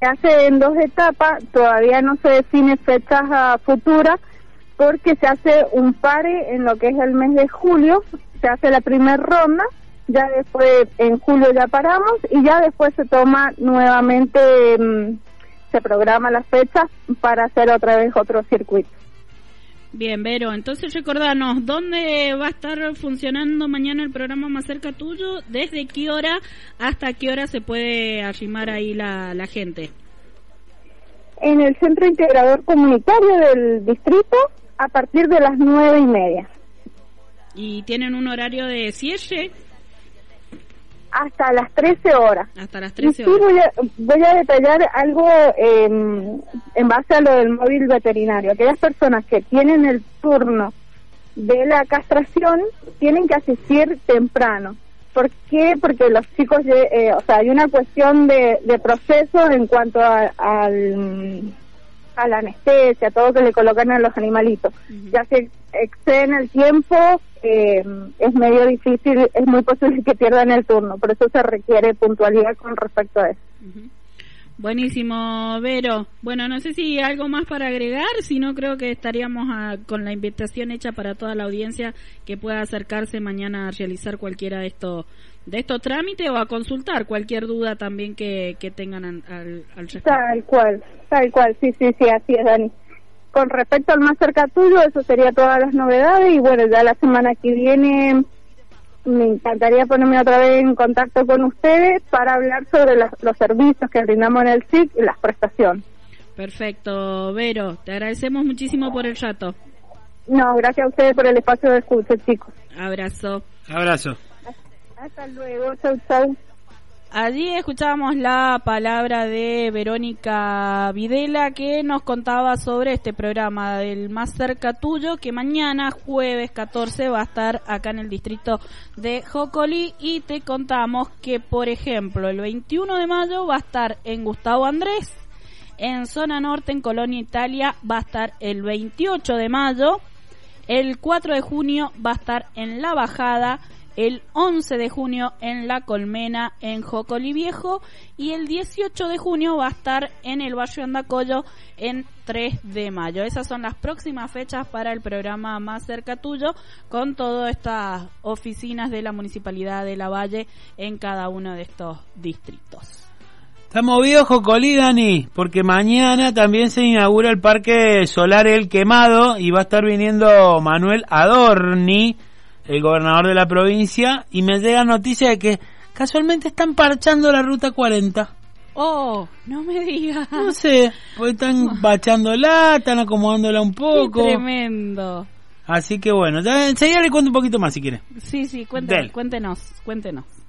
Se hace en 2 etapas, todavía no se define fechas futuras, porque se hace un pare en lo que es el mes de julio, se hace la primera ronda, ya después en julio ya paramos y ya después se toma nuevamente, se programa las fechas para hacer otra vez otro circuito. Bien, Vero, entonces recordanos, ¿dónde va a estar funcionando mañana el programa Más Cerca Tuyo? ¿Desde qué hora hasta qué hora se puede arrimar ahí la gente? En el Centro Integrador Comunitario del distrito, a partir de las 9:30. ¿Y tienen un horario de cierre? Hasta las 13 horas. Hasta las 13 horas. Sí, voy a detallar algo en base a lo del móvil veterinario. Aquellas personas que tienen el turno de la castración tienen que asistir temprano. ¿Por qué? Porque los chicos, hay una cuestión de proceso en cuanto a la anestesia, todo que le colocan a los animalitos. Ya que exceden el tiempo, es medio difícil, es muy posible que pierdan el turno, por eso se requiere puntualidad con respecto a eso. Buenísimo, Vero. Bueno, no sé si algo más para agregar, si no creo que estaríamos con la invitación hecha para toda la audiencia que pueda acercarse mañana a realizar cualquiera de estos trámites o a consultar cualquier duda también que tengan al respecto. Tal cual, sí, así es, Dani. Con respecto al Más Cerca Tuyo, eso sería todas las novedades y bueno, ya la semana que viene me encantaría ponerme otra vez en contacto con ustedes para hablar sobre los servicios que brindamos en el SIC y las prestaciones. Perfecto, Vero, te agradecemos muchísimo por el rato. No, gracias a ustedes por el espacio de escucha, chicos. Abrazo. Hasta luego, chau. Allí escuchábamos la palabra de Verónica Videla, que nos contaba sobre este programa del Más Cerca Tuyo, que mañana, jueves 14, va a estar acá en el distrito de Jocolí, y te contamos que, por ejemplo, el 21 de mayo va a estar en Gustavo Andrés, en Zona Norte, en Colonia Italia, va a estar el 28 de mayo, el 4 de junio va a estar en La Bajada, el 11 de junio en La Colmena, en Jocolí Viejo, y el 18 de junio va a estar en el barrio Andacollo, en 3 de mayo. Esas son las próximas fechas para el programa Más Cerca Tuyo, con todas estas oficinas de la Municipalidad de Lavalle en cada uno de estos distritos. Está movido Jocolí, Dani, porque mañana también se inaugura el Parque Solar El Quemado y va a estar viniendo Manuel Adorni, el gobernador de la provincia, y me llega noticia de que casualmente están parchando la ruta 40. Oh, no me digas. No sé, pues están bachándola, están acomodándola un poco. Qué tremendo. Así que bueno, ya enseguida le cuento un poquito más si quiere. Sí, cuéntenos.